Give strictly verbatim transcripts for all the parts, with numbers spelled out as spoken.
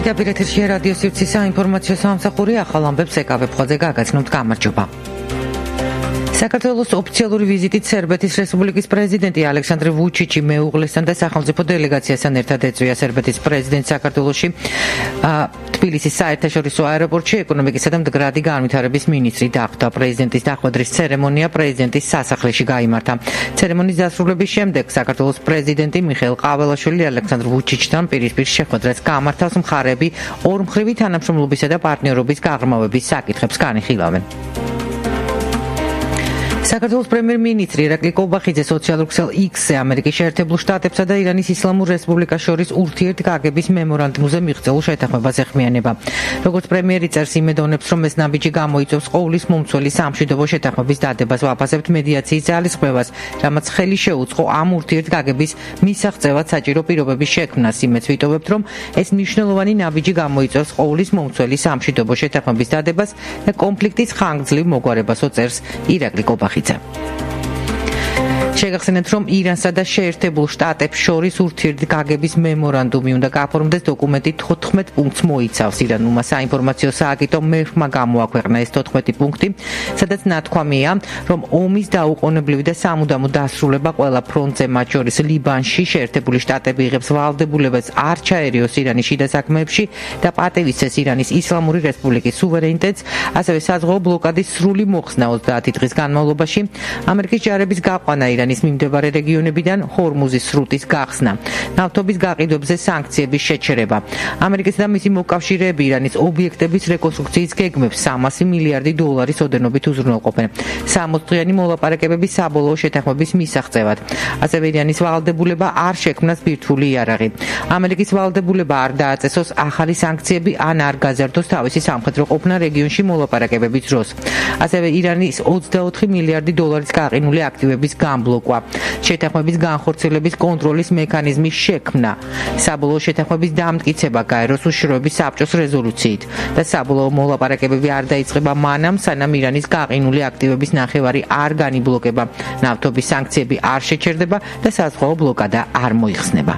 პირდაპირ ეთერში რადიო სივრცის საინფორმაციო სამსახური ახალ ამბებს ეკავ ვებხვაძე გაგაცნობთ. გამარჯობა. საქართველოს ოფიციალური ვიზიტით სერბეთის რესპუბლიკის პრეზიდენტი ალექსანდრე ვუჩიჩი მეუღლესთან და სახელმწიფო დელეგაციასთან ერთად ეწვია სერბეთის პრეზიდენტ საქართველოში თბილისის საერთაშორისო აეროპორტში ეკონომიკისა და მდგრადი განვითარების მინისტრი დახვდა. პრეზიდენტის დახვედრის ცერემონია პრეზიდენტის სასახლეში გაიმართა. ცერემონიის დასრულების შემდეგ საქართველოს პრეზიდენტი მიხეილ ყაველაშვილი ალექსანდრ ვუჩიჩთან პირისპირ შეხვედრას გამართავს. მხარეები ორმხრივი თანამშრომლობისა და პარტნიორობის გაღრმავების საკითხებს განიხილავენ. საქართველოს პრემიერ-მინისტრი ირაკლი კობახიძე სოციალურ ქსელ X-ზე ამერიკის შეერთებულ შტატებსა და ირანის ისლამურ რესპუბლიკას შორის ურთიერთგაგების მემორანდუმზე მიღწეულ შეთანხმებას ეხმიანება. როგორც პრემიერი წერს, იმედოვნებს, რომ ეს ნაბიჯი გამოიწვევს ყოვლის მომცველი სამშვიდობო შეთანხმების დადებას. ვაფასებთ მედიაციის ძალისხმევას, რამაც ხელი შეუწყო ამ ურთიერთგაგების მისაღწევად საჭირო პირობების შექმნას. იმედს ვიტოვებთ, რომ ეს მნიშვნელოვანი ნაბიჯი გამოიწვევს ყოვლის მომცველი სამშვიდობო შეთანხმების დადებას და კონფლიქტის ხანგრძლივ მოგვარებას, წერს ირაკლი კობახიძე. შეგახსენებთ, რომ ირანსა და შეერთებულ შტატებს შორის ურთიერთგაგების მემორანდუმი უნდა გაფორმდეს. დოკუმენტი თოთხმეტ პუნქტს მოიცავს. ირანულმა საინფორმაციო სააგენტო მერხმა გამოაქვეყნა ეს თოთხმეტი პუნქტი, სადაც ნათქვამია, რომ ომის დაუყოვნებლივი და სამუდამო დასრულება ყველა ფრონტზე, მათ შორის ლიბანში, შეერთებული შტატები იღებს ვალდებულებას არ ჩაერიოს ირანის შიდა საქმეებში და პატივისცეს ირანის ისლამური რესპუბლიკის სუვერენიტეტს, ასევე საზღვაო ბლოკადის სრული მოხსნა ოცდაათი დღის განმავლობაში, ამერიკის ჯარების გაყვანა ირანის მიმდებარე რეგიონებიდან, ჰორმუზის სრუტის გახსნა, ნავთობის გაყიდვებზე სანქციების შეჩერება, ამერიკის და მისი მოკავშირეები ირანის ობიექტების რეკონსტრუქციის გეგმებს სამასი მილიარდი დოლარის ოდენობით უზრუნველყოფენ, სამოცი დღიანი მოლაპარაკებების საბოლოო შეთანხმების მისაღწევად. ასევე ირანის ვალდებულება არ შექმნას ბირთვული იარაღი. ამერიკის ვალდებულება არ დააწესოს ახალი სანქციები ან არ გაზარდოს თავისი სამხედრო ყოფნა რეგიონში მოლაპარაკებების დროს. ასევე ირანის ოცდაოთხი მილიარდი დოლარის გაყინული აქტივების გამბლოკვა, შეთანხმების განხორციელების კონტროლის მექანიზმის შექმნა, საბოლოო შეთანხმების დამტკიცება გაეროს უშიშროების საბჭოს რეზოლუციით და საბოლოო მოლაპარაკებები არ დაიწყება მანამ, სანამ ირანის გაყინული აქტივების ნახევარი არ განიბლოკება, ნავთობის სანქციები არ შეჩერდება და საზღვაო ბლოკადა არ მოიხსნება.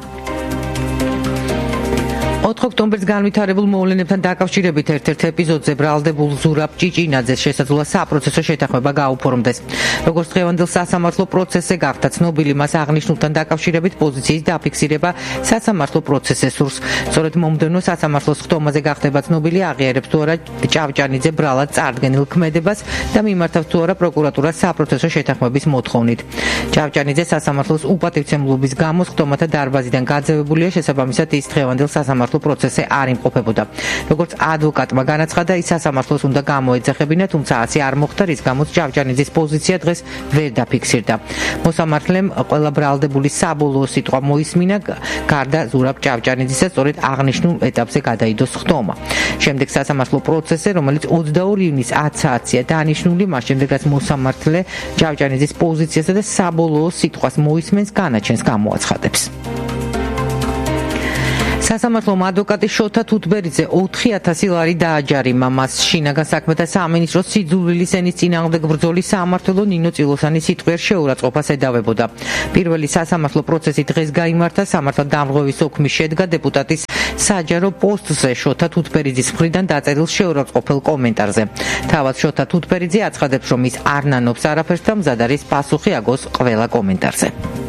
ოთხ ოქტომბერს განვითარებულ მოვლენებთან დაკავშირებით ერთ-ერთ ეპიზოდზე ბრალდებულ ზურაბ ჭიჭინაძეს შესაძლოა საპროცესო შეთანხმება გაუფორმდეს. როგორც დღევანდელ სასამართლო პროცესზე გახდა ცნობილი, მას აღნიშნულთან დაკავშირებით პოზიციის დაფიქსირება სასამართლო პროცესზე სურს. სწორედ მომდევნო სასამართლოს ხტომაზე გახდება ცნობილი, აღიარებს თუ არა ჭავჭანიძე ბრალად წარდგენილ ქმედებას და მიმართავს თუ არა პროკურატურას საპროცესო შეთანხმების მოთხოვნით. ჭავჭანიძე სასამართლოს უპატივცემლობის გამო ხტომათა დარბაზიდან გაძევებულია, შესაბამისად ის დღევანდელ სასამართლო პროცესზე არ იმყოფებოდა. როგორც ადვოკატმა განაცხადა, ის სასამართლოს უნდა გამოეძახებინა, თუმცა ასე არ მოხდა, რის გამოც ჭავჭანიძის პოზიცია დღეს ვერ დაფიქსირდა. მოსამართლემ ყველა ბრალდებული საბოლოო სიტყვა მოისმინა, გარდა ზურაბ ჭავჭანიძისა, სწორედ აღნიშნულ ეტაპზე გადაიდოს ხტომა. შემდეგ სასამართლო პროცესზე, რომელიც ოცდაორი ივნის ათ საათზეა დანიშნული, მას შემდეგ რაც მოსამართლე ჭავჭანიძის პოზიციასა და საბოლოო სიტყვას მოისმენს, განაჩენს გამოაცხადებს. სასამართლომ ადვოკატი შოთა თუთბერიძე ოთხი ათასი ლარი დააჯარიმა. მას შინაგან საქმეთა სამინისტროს სიძულვილის ენის წინააღმდეგ ბრძოლის სამმართველო ნინო წილოსანის სიტყვიერ შეურაცხყოფას ედავებოდა. პირველი სასამართლო პროცესი დღეს გაიმართა. სამართალდამღების ოქმის შედგა დეპუტატის საჯარო პოსტზე შოთა თუთბერიძის მხრიდან დაწერილ შეურაცხყოფელ კომენტარზე. თავად შოთა თუთბერიძე აცხადებს, რომ ის არ ნანობს არაფერს და მზად არის პასუხი აგოს ყველა კომენტარზე.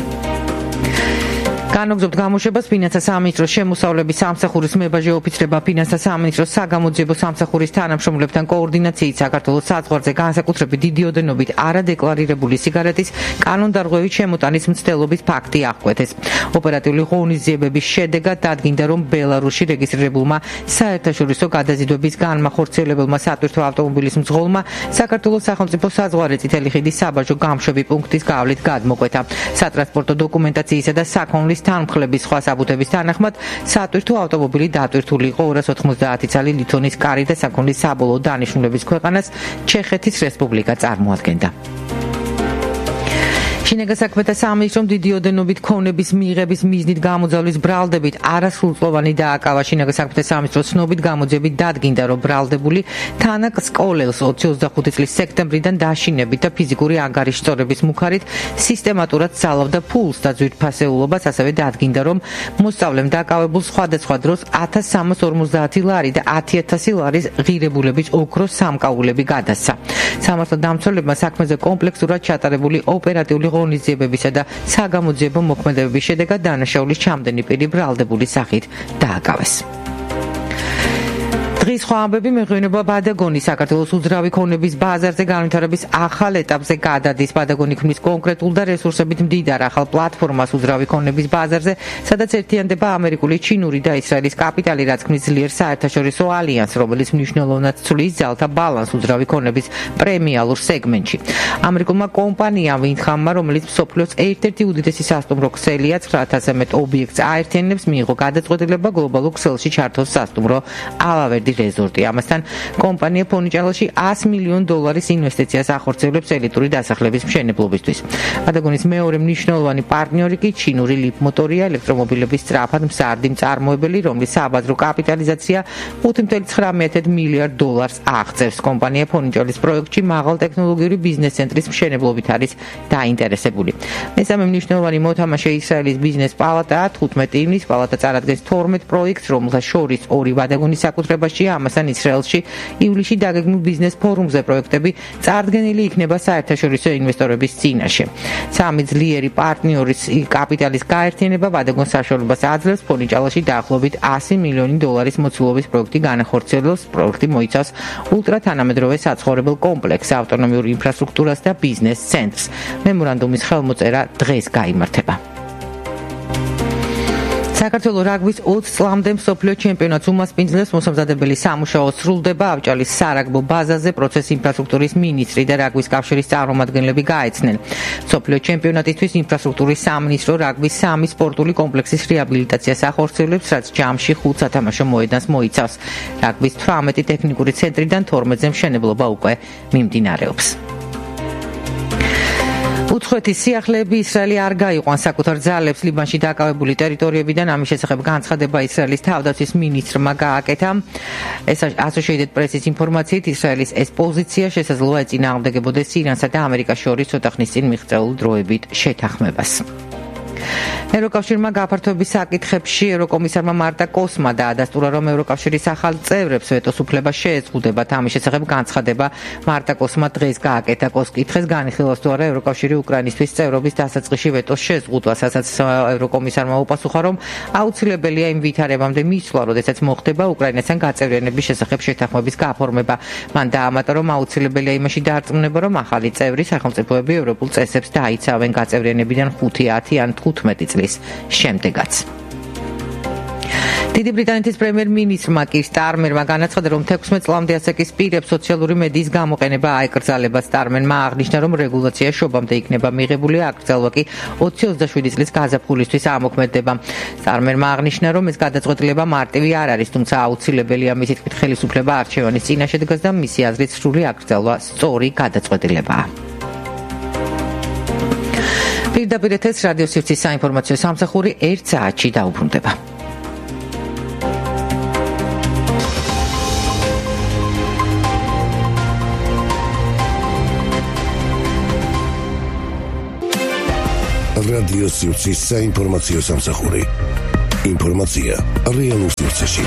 განაგზობთ გამოშვებას ფინანსთა სამინისტროს შემოსავლების სამსახურის მებაჟე ოფიცრება ფინანსთა სამინისტროს საგამოძიებო სამსახურის თანამშრომლებთან კოორდინაციით საქართველოს საზღვარზე განსაკუთრებით დიდი ოდენობით არადეკლარირებული სიგარეტის კანონდარღვევით შემოტანის მცდელობის ფაქტი აღკვეთეს. ოპერატიული ღონისძიებების შედეგად დადგინდა, რომ ბელარუსში რეგისტრირებულმა საერთაშორისო გადაზიდვების განმახორციელებელმა სატვირთო ავტომობილის მძღოლმა საქართველოს სახელმწიფო საზღვარი წითელი ხიდის საბაჟო გამშვები პუნქტის გავლით გადმოკვეთა. სატრანსპორტო დოკუმენტაციისა და საქონლის თანმხლების სხვა საბუთების თანახმად სატვირთო ავტომობილი დატვირთული იყო ორას ოთხმოცდაათი წალი ლითონის კარი და საქონლის საბოლოო დანიშნულების ქვეყანას ჩეხეთის რესპუბლიკა წარმოადგენდა. შინაგან საქმეთა სამინისტრომ დიდი ოდენობით ქონების მიღების მიზნით გამოძალვის ბრალდებით არასრულწლოვანი დააკავა. შინაგან საქმეთა სამინისტროს ცნობით გამოძიებით დადგინდა, რომ ბრალდებული თანაკ სკოლელს ოცი ოცდახუთი წლის სექტემბრიდან დაშინებით და ფიზიკური ანგარიშწორების მუხარით სისტემატურად ძალავდა ფულს და ძვირფასეულობას. ასევე დადგინდა, რომ მოსწავლემ დაკავებულ სხვადასხვა დროს ათას სამას ორმოცდაათი ლარი და ათი ათასი ლარის ღირებულების ოქროს სამკაულები გადასცა. სამართალ დამცველებმა საქმეზე კომპლექსურად ჩატარებული ოპერატიული ღონისძიებებისა და საგამოძიებო მოქმედებების შედეგად დანაშაულის ჩამდენი პირი ბრალდებული სახით დააკავეს. დღის სხვა ამბები მეღვინება ბადაგონის საქართველოს უძრავი ქონების ბაზარზე განვითარების ახალ ეტაპზე გადადის. ბადაგონი ქმნის კონკრეტულ და რესურსებით მდიდარ ახალ პლატფორმას უძრავი ქონების ბაზარზე, სადაც ერთიანდება ამერიკული, ჩინური და ისრაელის კაპიტალი, რაც ქმნის ძლიერ საერთაშორისო ალიანსს, რომელიც მნიშვნელოვნად ცვლის ძალთა ბალანსს უძრავი ქონების პრემიალურ სეგმენტში. ამერიკულმა კომპანიამ ვინდჰამმა, რომელიც მსოფლიოს ერთ-ერთი უდიდესი სასტუმრო ქსელია, ცხრა ათასზე მეტ ობიექტს აერთიანებს, მიიღო გადაწყვეტილება გლობალურ ქსელში ჩართოს სასტუმრო ალავერდი რეზორტი. ამასთან კომპანია ფონიჭალაში ას მილიონ დოლარის ინვესტიციას ახორციელებს ელიტური დასახლების მშენებლობისთვის. ბადაგონის მეორე მნიშვნელოვანი პარტნიორი კი ჩინური ლიფმოტორია, ელექტრომობილების სწრაფად მზარდი მწარმოებელი, რომლის საბაზრო კაპიტალიზაცია ხუთი წუთი ცხრამეტ მილიარდ დოლარს აღწევს. კომპანია ფონიჭალის პროექტში მაღალ ტექნოლოგიური ბიზნეს ცენტრის მშენებლობით არის დაინტერესებული. მესამე მნიშვნელოვანი მოთამაშე ისრაელის ბიზნეს პალატაა. თხუთმეტი ივნისს პალატა წარადგენს თორმეტ პროექტს, რომელთა შორის ორი ბადაგონის საკუთრებაში, ამასთან ისრაელში ივლისში დაგეგმილ ბიზნეს ფორუმზე პროექტები წარდგენილი იქნება საერთაშორისო ინვესტორების წინაშე. სამი ძლიერი პარტნიორის კაპიტალის გაერთიანება ბადაგონს საშუალებას აძლევს ფონიჭალაში დაახლოებით ასი მილიონი დოლარის მოცულობის პროექტი განახორციელოს. პროექტი მოიცავს ულტრათანამედროვე საცხოვრებელ კომპლექსს, ავტონომიურ ინფრასტრუქტურას და ბიზნეს ცენტრს. მემორანდუმის ხელმოწერა დღეს გაიმართება. საქართველოს რაგბის ოცი წლამდე მსოფლიო ჩემპიონატს უმასპინძლებს მოსამზადებელი სამუშაო სრულდება. ავჭალის სარაგბო ბაზაზე პროცესი ინფრასტრუქტურის მინისტრი და რაგბის კავშირის წარმომადგენლები გაეცნენ. მსოფლიო ჩემპიონატისთვის ინფრასტრუქტურის სამინისტრო რაგბის სამი სპორტული კომპლექსის რეაბილიტაციას ახორციელებს, რაც ჯამში ხუთ სათამაშო მოედანს მოიცავს. რაგბის თვრამეტი ტექნიკური ცენტრიდან თორმეტზე მშენებლობა უკვე მიმდინარეობს. უცხოეთის სიახლეები ისრაელი არ გაიყვანს საკუთარ ძალებს ლიბანში დაკავებული ტერიტორიებიდან. ამის შესახებ განცხადება ისრაელის თავდაცვის მინისტრმა გააკეთა. ეს Associated Press-ის ინფორმაციით ისრაელის ეს პოზიცია შესაძლოა ეწინააღმდეგებოდეს ირანსა და ამერიკას შორის ცოტა ხნის წინ მიღწეულ დროებით შეთანხმებას. ევროკავშირმა გაფართოების საკითხებში ევროკომისარმა მარტა კოსმა დაადასტურა, რომ ევროკავშირის ახალ წევრებს ვეტოს უფლება შეეზღუდებათ. ამის შესახებ განცხადება მარტა კოსმა დღეს გააკეთა. კოს კითხეს განიხილავს თუ არა ევროკავშირი უკრაინისთვის წევრობის დასაწყისში ვეტოს შეზღუდვას, ასაც ევროკომისარმა უპასუხა, რომ აუცილებელია იმ ვითარებამდე მისვლა, როდესაც მოხდება უკრაინასთან გაწევრიანების შესახებ შეთანხმების გაფორმება. მან დაამატა, რომ აუცილებელია იმაში დარწმუნება, რომ ახალი წევრი სახელმწიფოები ევროპულ წესებს დაიცავენ გაწევრიანებიდან ხუთი, ათი ან თხუთმეტი წლის შემდეგაც. დიდი ბრიტანეთის პრემიერ-მინისტრმა კիր სტარმერმა განაცხადა, რომ თექვსმეტ წლამდე ასაკის პირებს სოციალური მედიის გამოყენება აეკრძალება. სტარმერმა აღნიშნა, რომ რეგულაცია შობამდე იქნება მიღებული, აკრძალვა კი ოცი ოცდაშვიდი წლის გაზაფხულისთვის ამოქმედდება. სტარმერმა აღნიშნა, რომ ეს გადაწყვეტილება მარტივი არ არის, თუმცა აუცილებელია მისი თქმით ხელისუფლება არჩევანის წინაშე დგას და მისი აზრით სრული აკრძალვა სწორი გადაწყვეტილებაა. პირდაპირ ეთერს რადიო სივრცის საინფორმაციო სამსახური ერთ საათში დაუბრუნდება. რადიო სივრცის საინფორმაციო სამსახური. ინფორმაცია რეალურ სივრცეში.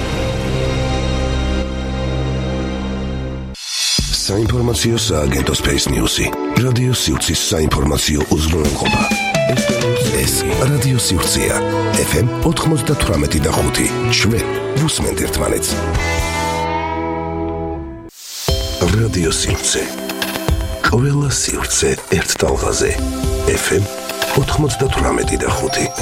საინფორმაციო სააგენტო Space News-ი. რადიო სივრცის საინფორმაციო უზრუნველყოფა. ეს რადიო სივრცეა. ეფ ემ ოთხმოცდათვრამეტი და ხუთი. ჩვენ ვუსმენთ ერთმანეთს. რადიო სივრცე. ყველა სივრცე ერთ ტალღაზე. ეფ ემ ოთხმოცდათვრამეტი და ხუთი.